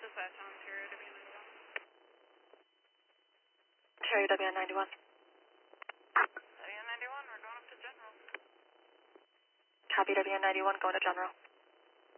Dispatch on Ontario WN91. Ontario WN91. WN91, we're going up to General. Copy WN91, going to General.